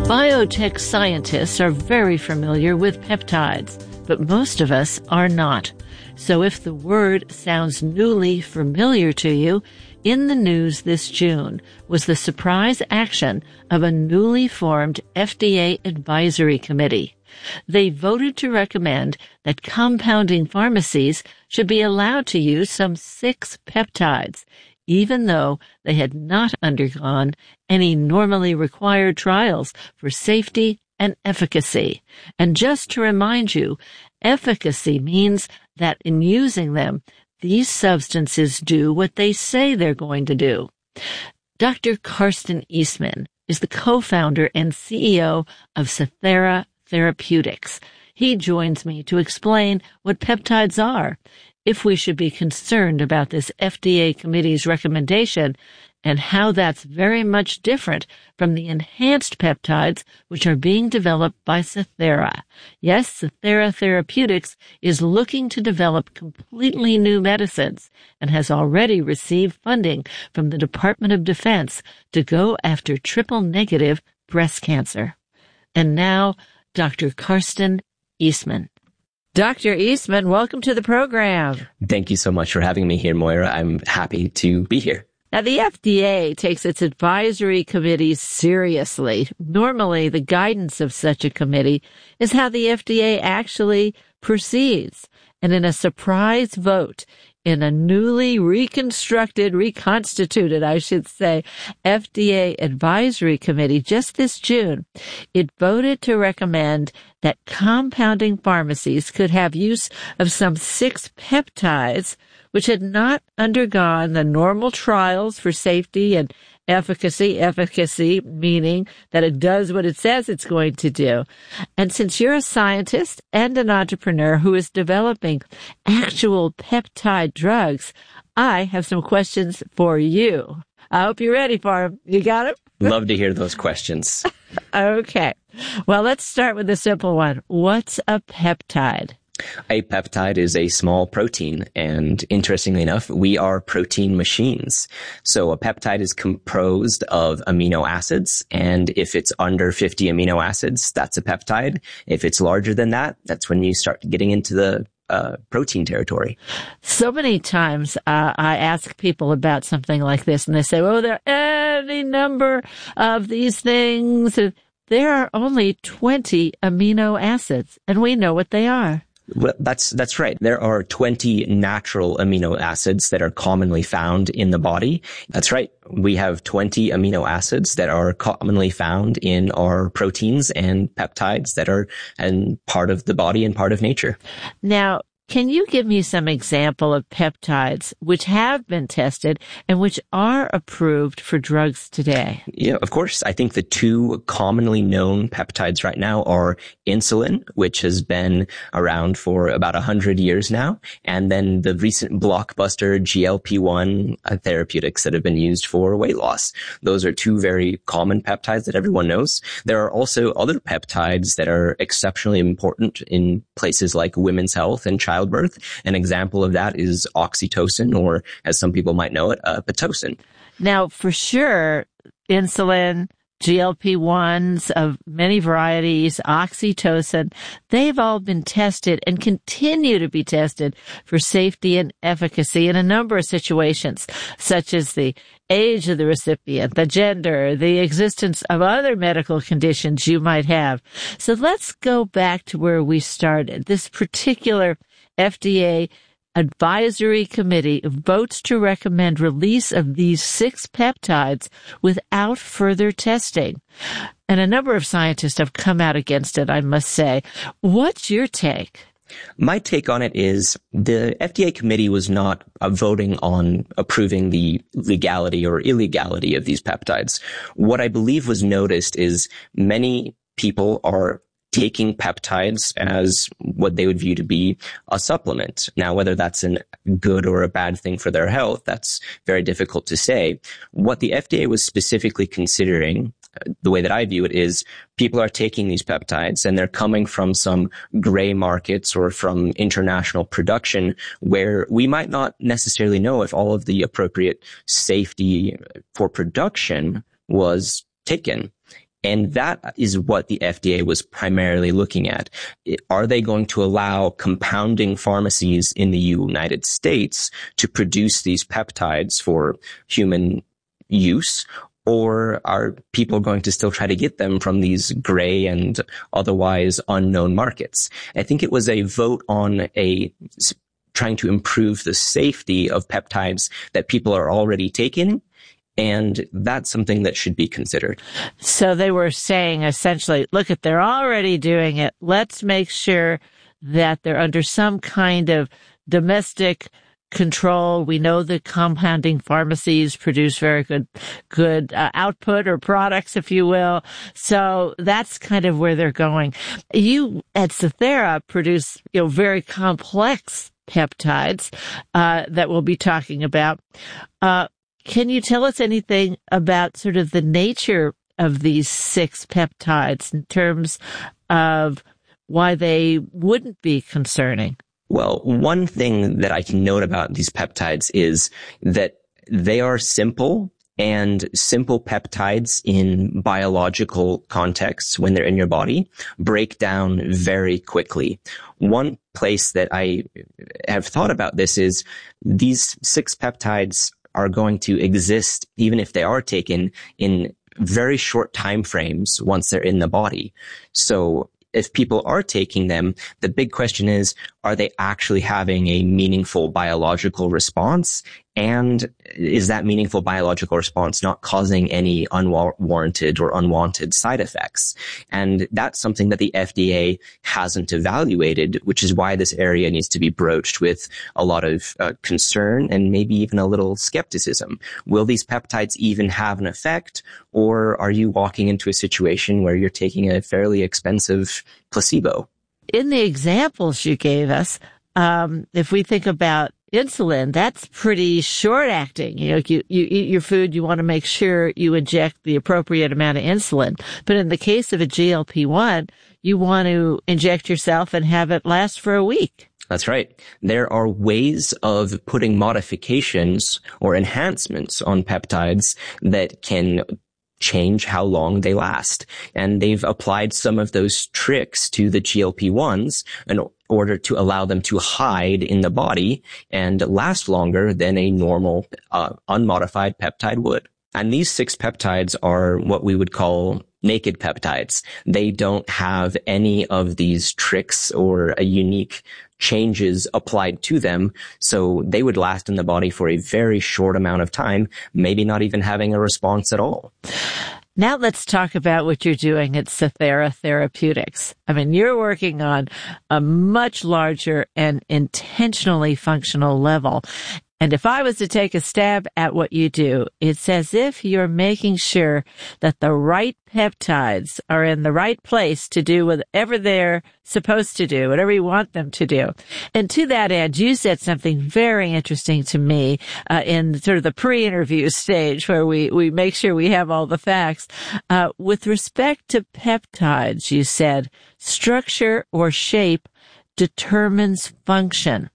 Biotech scientists are very familiar with peptides, but most of us are not. So if the word sounds newly familiar to you, in the news this June was the surprise action of a newly formed FDA advisory committee. They voted to recommend that compounding pharmacies should be allowed to use some 6 peptides, even though they had not undergone any normally required trials for safety and efficacy. And just to remind you, efficacy means that in using them, these substances do what they say they're going to do. Dr. Karsten Eastman is the co-founder and CEO of Cythera Therapeutics. He joins me to explain what peptides are, if we should be concerned about this FDA committee's recommendation, and how that's very much different from the enhanced peptides which are being developed by Cythera. Yes, Cythera Therapeutics is looking to develop completely new medicines and has already received funding from the Department of Defense to go after triple-negative breast cancer. And now, Dr. Karsten Eastman. Dr. Eastman, welcome to the program. Thank you so much for having me here, Moira. I'm happy to be here. Now, the FDA takes its advisory committees seriously. Normally, the guidance of such a committee is how the FDA actually proceeds. And in a surprise vote, in a newly reconstituted, FDA advisory committee just this June, it voted to recommend that compounding pharmacies could have use of some 6 peptides which had not undergone the normal trials for safety and efficacy meaning that it does what it says it's going to do. And since you're a scientist and an entrepreneur who is developing actual peptide drugs, I have some questions for you. I hope you're ready for them. You got them? Love to hear those questions. Okay. Well, let's start with the simple one. What's a peptide? A peptide is a small protein, and interestingly enough, we are protein machines. So a peptide is composed of amino acids, and if it's under 50 amino acids, that's a peptide. If it's larger than that, that's when you start getting into the protein territory. So many times I ask people about something like this, and they say, well, there are any number of these things. There are only 20 amino acids, and we know what they are. Well, that's right. There are 20 natural amino acids that are commonly found in the body. That's right. We have 20 amino acids that are commonly found in our proteins and peptides that are part of the body and part of nature. Now, can you give me some example of peptides which have been tested and which are approved for drugs today? Yeah, of course. I think the 2 commonly known peptides right now are insulin, which has been around for about 100 years now, and then the recent blockbuster GLP-1 therapeutics that have been used for weight loss. Those are 2 very common peptides that everyone knows. There are also other peptides that are exceptionally important in places like women's health and childbirth. An example of that is oxytocin, or as some people might know it, Pitocin. Now, for sure, insulin, GLP-1s of many varieties, oxytocin, they've all been tested and continue to be tested for safety and efficacy in a number of situations, such as the age of the recipient, the gender, the existence of other medical conditions you might have. So let's go back to where we started. This particular FDA advisory committee votes to recommend release of these 6 peptides without further testing. And a number of scientists have come out against it, I must say. What's your take? My take on it is the FDA committee was not voting on approving the legality or illegality of these peptides. What I believe was noticed is many people are taking peptides as what they would view to be a supplement. Now, whether that's a good or a bad thing for their health, that's very difficult to say. What the FDA was specifically considering, the way that I view it, is people are taking these peptides and they're coming from some gray markets or from international production where we might not necessarily know if all of the appropriate safety for production was taken. And that is what the FDA was primarily looking at. Are they going to allow compounding pharmacies in the United States to produce these peptides for human use? Or are people going to still try to get them from these gray and otherwise unknown markets? I think it was a vote on trying to improve the safety of peptides that people are already taking. And that's something that should be considered. So they were saying essentially, look, if they're already doing it, let's make sure that they're under some kind of domestic control. We know the compounding pharmacies produce very good output or products, if you will. So that's kind of where they're going. You at Cythera produce, very complex peptides that we'll be talking about. Can you tell us anything about sort of the nature of these 6 peptides in terms of why they wouldn't be concerning? Well, one thing that I can note about these peptides is that they are simple, and simple peptides in biological contexts, when they're in your body, break down very quickly. One place that I have thought about this is these 6 peptides are going to exist, even if they are taken, in very short time frames once they're in the body. So if people are taking them, the big question is, are they actually having a meaningful biological response? And is that meaningful biological response not causing any unwarranted or unwanted side effects? And that's something that the FDA hasn't evaluated, which is why this area needs to be broached with a lot of concern and maybe even a little skepticism. Will these peptides even have an effect? Or are you walking into a situation where you're taking a fairly expensive placebo? In the examples you gave us, if we think about insulin, that's pretty short acting. You eat your food, you want to make sure you inject the appropriate amount of insulin. But in the case of a GLP-1, you want to inject yourself and have it last for a week. That's right. There are ways of putting modifications or enhancements on peptides that can change how long they last. And they've applied some of those tricks to the GLP-1s in order to allow them to hide in the body and last longer than a normal unmodified peptide would. And these 6 peptides are what we would call naked peptides. They don't have any of these tricks or a unique changes applied to them. So they would last in the body for a very short amount of time, maybe not even having a response at all. Now let's talk about what you're doing at Cythera Therapeutics. I mean, you're working on a much larger and intentionally functional level. And if I was to take a stab at what you do, it's as if you're making sure that the right peptides are in the right place to do whatever they're supposed to do, whatever you want them to do. And to that end, you said something very interesting to me in sort of the pre-interview stage where we make sure we have all the facts. With respect to peptides, you said, structure or shape determines function.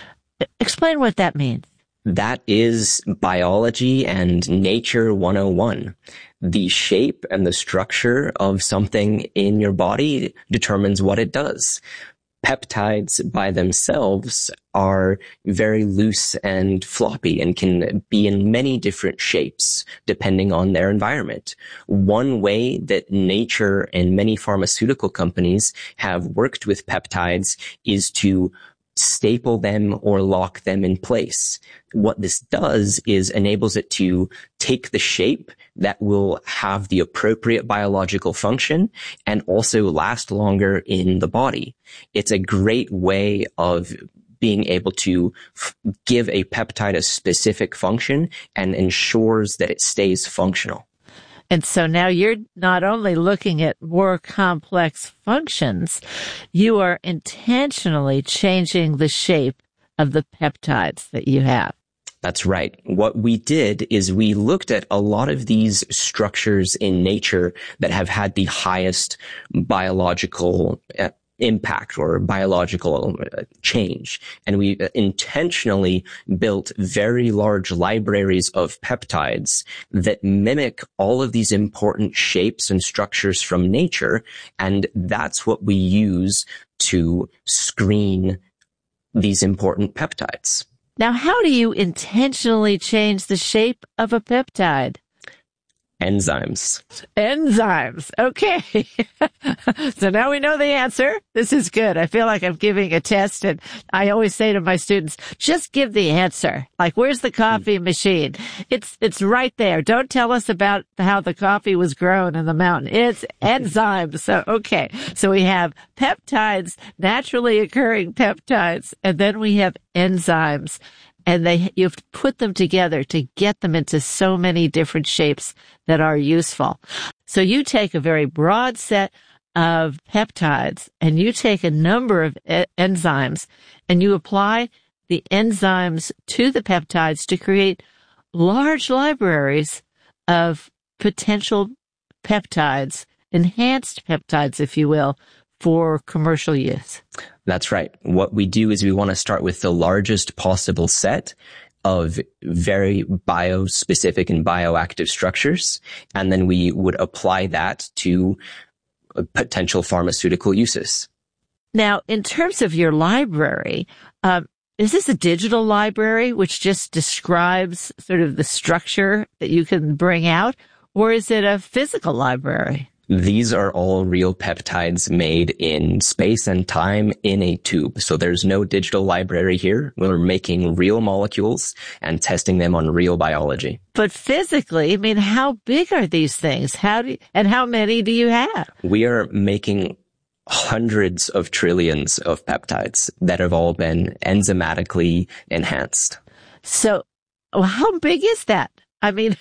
Explain what that means. That is biology and nature 101. The shape and the structure of something in your body determines what it does. Peptides by themselves are very loose and floppy and can be in many different shapes depending on their environment. One way that nature and many pharmaceutical companies have worked with peptides is to staple them or lock them in place. What this does is enables it to take the shape that will have the appropriate biological function and also last longer in the body. It's a great way of being able to give a peptide a specific function and ensures that it stays functional. And so now you're not only looking at more complex functions, you are intentionally changing the shape of the peptides that you have. That's right. What we did is we looked at a lot of these structures in nature that have had the highest biological impact or biological change. And we intentionally built very large libraries of peptides that mimic all of these important shapes and structures from nature. And that's what we use to screen these important peptides. Now, how do you intentionally change the shape of a peptide? Enzymes. Okay. So now we know the answer. This is good. I feel like I'm giving a test, and I always say to my students, just give the answer. Like, where's the coffee machine? It's right there. Don't tell us about how the coffee was grown in the mountain. It's enzymes. So, okay. So we have peptides, naturally occurring peptides, and then we have enzymes. And you have to put them together to get them into so many different shapes that are useful. So you take a very broad set of peptides and you take a number of enzymes and you apply the enzymes to the peptides to create large libraries of potential peptides, enhanced peptides, if you will, for commercial use. That's right. What we do is we want to start with the largest possible set of very biospecific and bioactive structures, and then we would apply that to potential pharmaceutical uses. Now, in terms of your library, is this a digital library which just describes sort of the structure that you can bring out, or is it a physical library? These are all real peptides made in space and time in a tube. So there's no digital library here. We're making real molecules and testing them on real biology. But physically, I mean, how big are these things? And how many do you have? We are making hundreds of trillions of peptides that have all been enzymatically enhanced. So how big is that? I mean,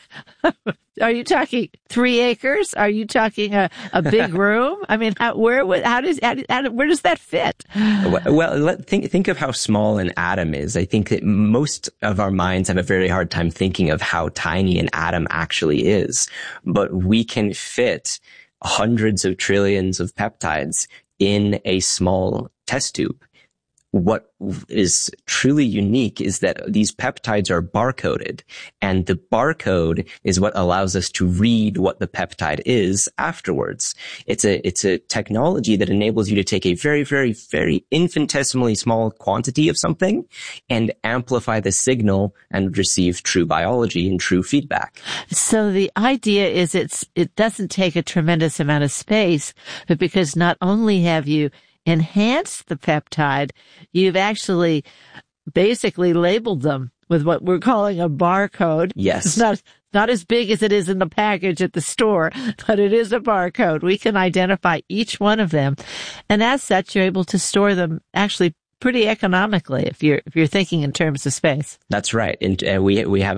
are you talking 3 acres? Are you talking a big room? I mean, where does that fit? Well, think of how small an atom is. I think that most of our minds have a very hard time thinking of how tiny an atom actually is. But we can fit hundreds of trillions of peptides in a small test tube. What is truly unique is that these peptides are barcoded, and the barcode is what allows us to read what the peptide is afterwards. It's a technology that enables you to take a very, very, very infinitesimally small quantity of something and amplify the signal and receive true biology and true feedback. So the idea is it doesn't take a tremendous amount of space, but because not only have you enhance the peptide, you've actually basically labeled them with what we're calling a barcode. Yes. It's not as big as it is in the package at the store, but it is a barcode. We can identify each one of them. And as such, you're able to store them actually pretty economically if you're thinking in terms of space. That's right. And we have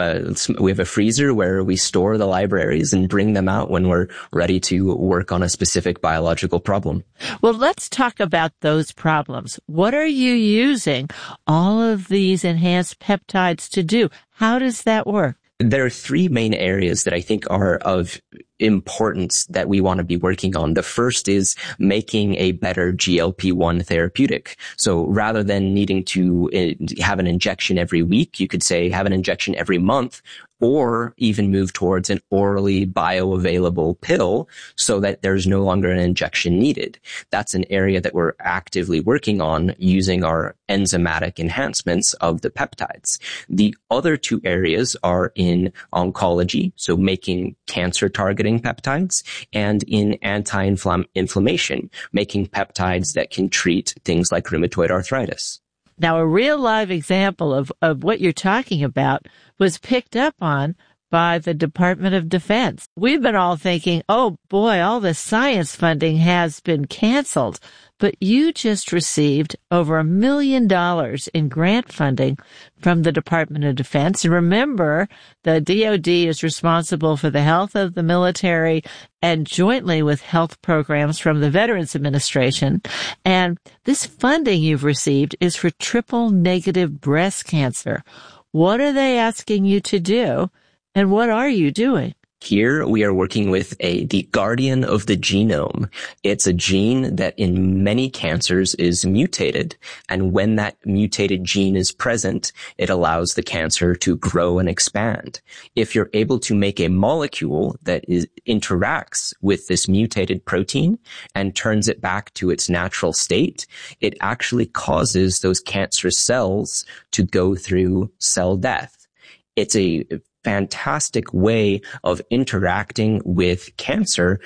a freezer where we store the libraries and bring them out when we're ready to work on a specific biological problem. Well, let's talk about those problems. What are you using all of these enhanced peptides to do? How does that work? There are 3 main areas that I think are of importance that we want to be working on. The first is making a better GLP-1 therapeutic. So rather than needing to have an injection every week, you could say have an injection every month, or even move towards an orally bioavailable pill so that there's no longer an injection needed. That's an area that we're actively working on using our enzymatic enhancements of the peptides. The other 2 areas are in oncology, so making cancer targeting peptides, and in anti-inflammation, making peptides that can treat things like rheumatoid arthritis. Now, a real live example of what you're talking about was picked up on by the Department of Defense. We've been all thinking, oh boy, all the science funding has been canceled. But you just received over $1 million in grant funding from the Department of Defense. And remember, the DoD is responsible for the health of the military and jointly with health programs from the Veterans Administration. And this funding you've received is for triple-negative breast cancer. What are they asking you to do, and what are you doing? Here we are working with the guardian of the genome. It's a gene that in many cancers is mutated. And when that mutated gene is present, it allows the cancer to grow and expand. If you're able to make a molecule that interacts with this mutated protein and turns it back to its natural state, it actually causes those cancerous cells to go through cell death. It's a fantastic way of interacting with cancer